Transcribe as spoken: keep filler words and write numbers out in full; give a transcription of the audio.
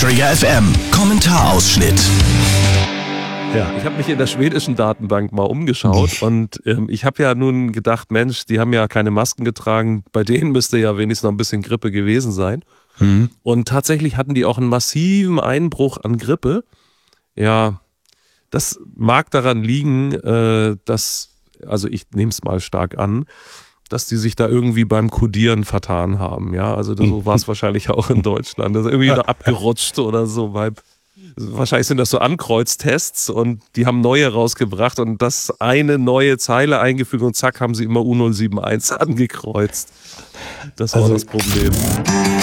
Trigger F M Kommentarausschnitt. Ja, ich habe mich in der schwedischen Datenbank mal umgeschaut und ähm, ich habe ja nun gedacht, Mensch, die haben ja keine Masken getragen, bei denen müsste ja wenigstens noch ein bisschen Grippe gewesen sein. Mhm. Und tatsächlich hatten die auch einen massiven Einbruch an Grippe. Ja, das mag daran liegen, äh, dass, also ich nehme es mal stark an, dass die sich da irgendwie beim Codieren vertan haben. Ja, also so war es wahrscheinlich auch in Deutschland. Das ist irgendwie da abgerutscht oder so. Weil, wahrscheinlich sind das so Ankreuztests und die haben neue rausgebracht und das eine neue Zeile eingefügt und zack haben sie immer U null sieben eins angekreuzt. Das war also das Problem.